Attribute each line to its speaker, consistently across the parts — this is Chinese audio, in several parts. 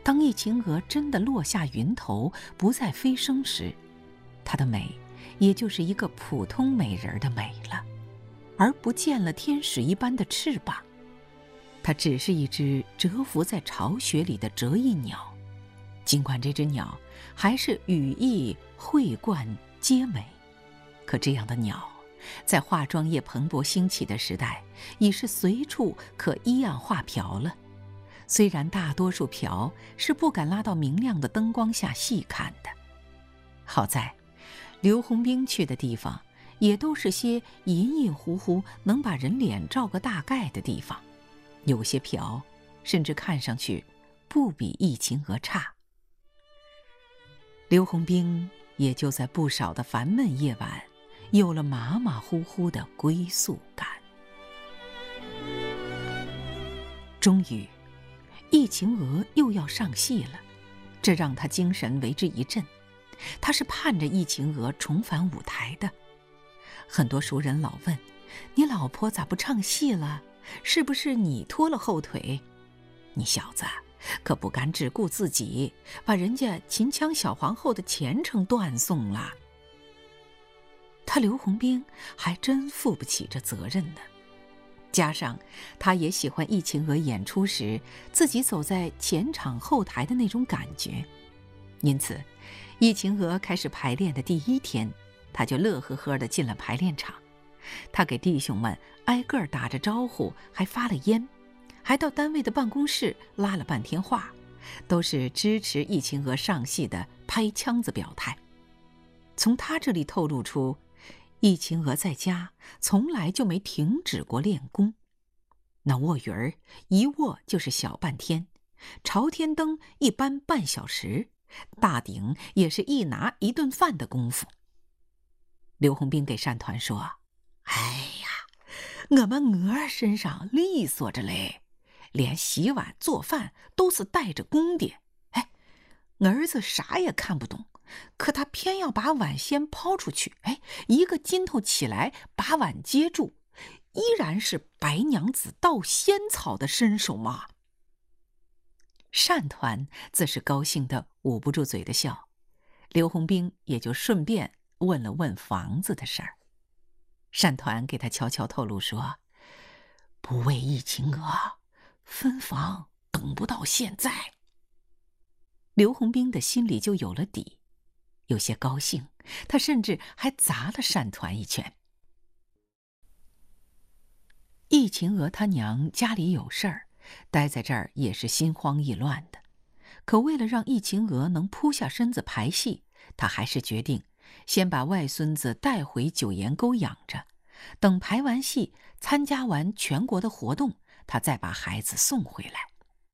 Speaker 1: 当易秦娥真的落下云头，不再飞升时，她的美也就是一个普通美人的美了，而不见了天使一般的翅膀。它只是一只蛰伏在巢穴里的折翼鸟，尽管这只鸟还是羽翼喙冠皆美，可这样的鸟在化妆业蓬勃兴起的时代，已是随处可依样画瓢了。虽然大多数瓢是不敢拉到明亮的灯光下细看的，好在刘洪兵去的地方也都是些隐隐糊糊能把人脸照个大概的地方，有些瓢甚至看上去不比易秦娥差。刘洪兵也就在不少的烦闷夜晚有了马马虎虎的归宿感。终于易秦娥又要上戏了，这让他精神为之一振。他是盼着易秦娥重返舞台的。很多熟人老问：“你老婆咋不唱戏了？是不是你拖了后腿？”你小子可不敢只顾自己，把人家秦腔小皇后的前程断送了。他刘洪兵还真负不起这责任呢。加上他也喜欢易秦娥演出时自己走在前场后台的那种感觉，因此易秦娥开始排练的第一天，他就乐呵呵地进了排练场。他给弟兄们挨个打着招呼，还发了烟，还到单位的办公室拉了半天话，都是支持易秦娥上戏的拍腔子表态。从他这里透露出易秦娥在家从来就没停止过练功，那卧云儿一卧就是小半天，朝天灯一般半小时，大顶也是一拿一顿饭的功夫。刘洪兵给单团说：“哎呀，我们娥儿身上利索着嘞，连洗碗做饭都是带着功的。哎，儿子啥也看不懂，可他偏要把碗先抛出去，哎，一个筋头起来把碗接住，依然是白娘子倒仙草的身手嘛。”单团自是高兴得捂不住嘴的笑，刘洪兵也就顺便问了问房子的事儿。单团给他悄悄透露说：“不为易秦娥，分房等不到现在。”刘洪兵的心里就有了底，有些高兴，他甚至还砸了单团一拳。易秦娥他娘家里有事儿，待在这儿也是心慌意乱的。可为了让易秦娥能扑下身子排戏，他还是决定先把外孙子带回九岩沟养着，等排完戏，参加完全国的活动，他再把孩子送回来。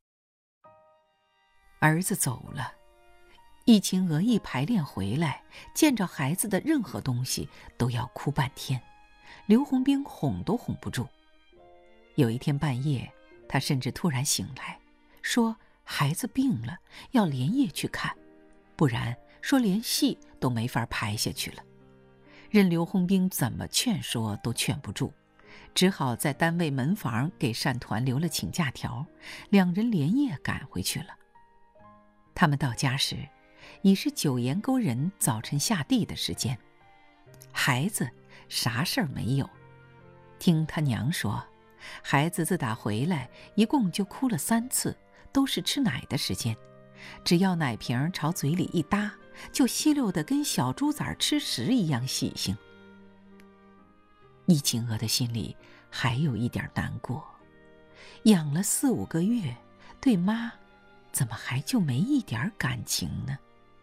Speaker 1: 儿子走了，易秦娥一排练回来，见着孩子的任何东西都要哭半天，刘洪兵哄都哄不住。有一天半夜，他甚至突然醒来，说孩子病了，要连夜去看，不然说连戏都没法排下去了。任刘洪兵怎么劝说都劝不住，只好在单位门房给单团留了请假条，两人连夜赶回去了。他们到家时，已是九岩沟人早晨下地的时间。孩子啥事儿没有，听他娘说，孩子自打回来一共就哭了3次，都是吃奶的时间，只要奶瓶朝嘴里一搭，就吸溜得跟小猪崽吃食一样喜庆。易秦娥的心里还有一点难过，养了4、5个月，对妈怎么还就没一点感情呢？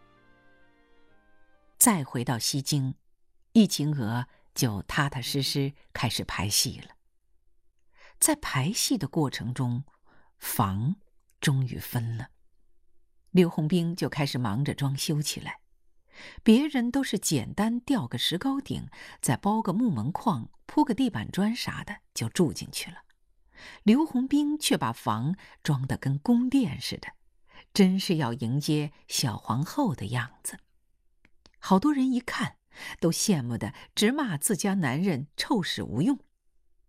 Speaker 1: 再回到西京，易秦娥就踏踏实实开始排戏了。在排戏的过程中，房终于分了，刘洪兵就开始忙着装修起来。别人都是简单吊个石膏顶，再包个木门框，铺个地板砖啥的就住进去了。刘洪兵却把房装得跟宫殿似的，真是要迎接小皇后的样子。好多人一看都羡慕的直骂自家男人臭屎无用。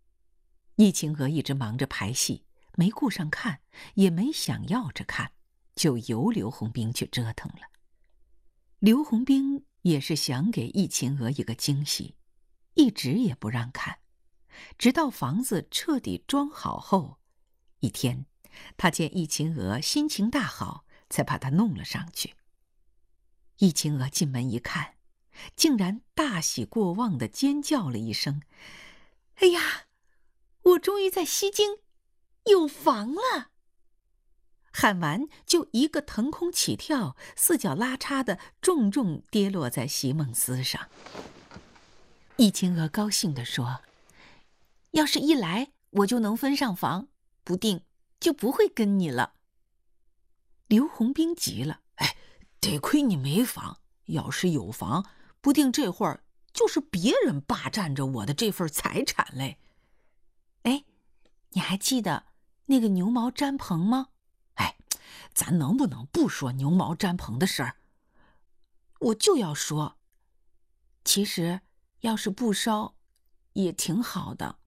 Speaker 1: 易秦娥一直忙着排戏，没顾上看，也没想要着看， 就由刘洪兵去折腾了。刘洪兵也是想给易秦娥一个惊喜，一直也不让看，直到房子彻底装好后，一天，他见易秦娥心情大好，才把她弄了上去。易秦娥进门一看，竟然大喜过望地尖叫了一声：“哎呀，我终于在西京有房了！”喊完就一个腾空起跳，四脚拉叉的重重跌落在席梦思上。易秦娥高兴地说：“要是一来我就能分上房，不定就不会跟你了。”刘洪兵急了：“哎，得亏你没房，要是有房，不定这会儿就是别人霸占着我的这份财产嘞。”“哎，你还记得那个牛毛毡棚吗？”“哎，咱能不能不说牛毛毡棚的事儿？”“我就要说，其实要是不烧，也挺好的。”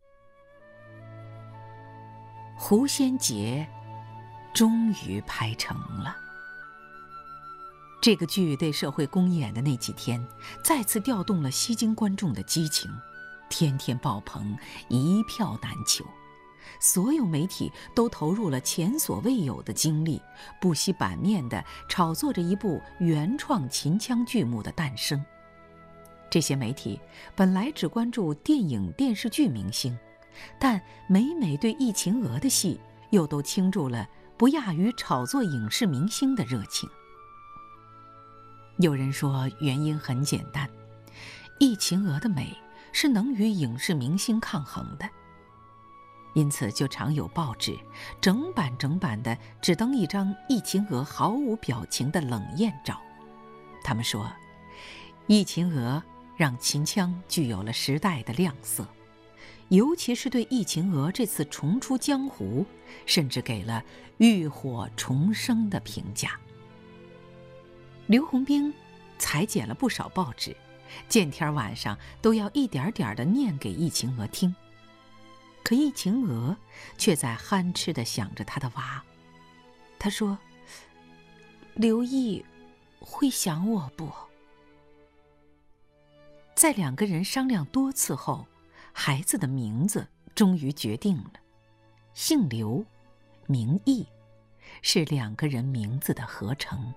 Speaker 1: 狐仙节终于拍成了。这个剧对社会公演的那几天，再次调动了西京观众的激情，天天爆棚，一票难求。所有媒体都投入了前所未有的精力，不惜版面地炒作着一部原创秦腔剧目的诞生。这些媒体本来只关注电影电视剧明星，但每每对易秦娥的戏又都倾注了不亚于炒作影视明星的热情。有人说原因很简单，易秦娥的美是能与影视明星抗衡的，因此就常有报纸整版的只登一张易秦娥毫无表情的冷艳照。他们说，易秦娥让秦腔具有了时代的亮色，尤其是对易秦娥这次重出江湖，甚至给了浴火重生的评价。刘洪兵裁剪了不少报纸，见天晚上都要一点点地念给易秦娥听。可易秦娥却在憨痴地想着她的娃。她说：“刘毅会想我不？”在两个人商量多次后，孩子的名字终于决定了，姓刘，名毅，是两个人名字的合成。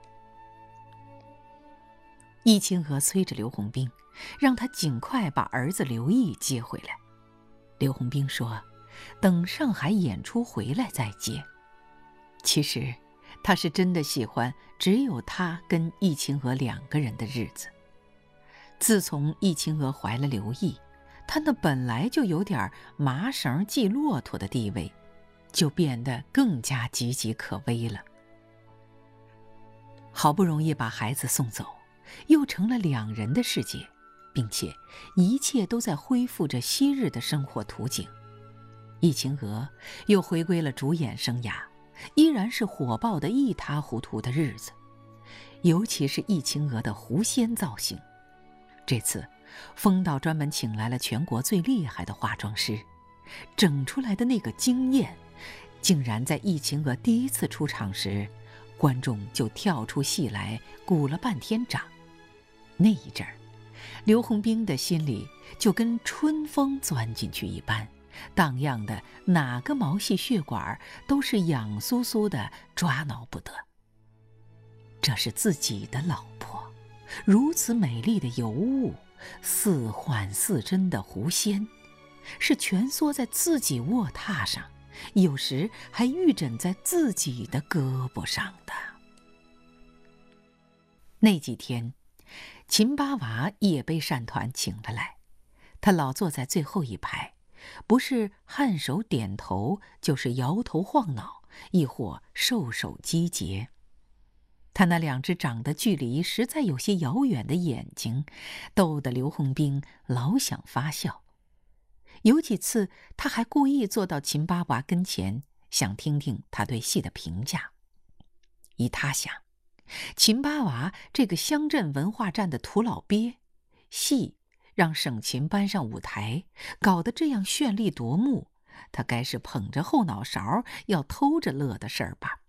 Speaker 1: 易秦娥催着刘洪兵，让他尽快把儿子刘毅接回来。刘洪兵说，等上海演出回来再接。其实他是真的喜欢只有他跟易秦娥两个人的日子。自从易秦娥怀了刘毅，他那本来就有点麻绳系骆驼的地位，就变得更加岌岌可危了。好不容易把孩子送走，又成了两人的世界，并且一切都在恢复着昔日的生活图景。易秦娥又回归了主演生涯，依然是火爆的一塌糊涂的日子。尤其是易秦娥的狐仙造型，这次风导专门请来了全国最厉害的化妆师，整出来的那个惊艳，竟然在易秦娥第一次出场时，观众就跳出戏来鼓了半天掌。那一阵儿，刘洪兵的心里就跟春风钻进去一般，荡漾的哪个毛细血管都是痒酥酥的，抓挠不得。这是自己的老婆，如此美丽的尤物，似幻似真的狐仙，是蜷缩在自己卧榻上，有时还玉枕在自己的胳膊上的。那几天，秦八娃也被善团请了来，他老坐在最后一排，不是颔首点头，就是摇头晃脑，亦或瘦手击节。他那两只长得距离实在有些遥远的眼睛，逗得刘洪兵老想发笑。有几次，他还故意坐到秦八娃跟前，想听听他对戏的评价。依他想，秦八娃这个乡镇文化站的土老鳖，戏让省琴搬上舞台，搞得这样绚丽夺目，他该是捧着后脑勺要偷着乐的事儿吧。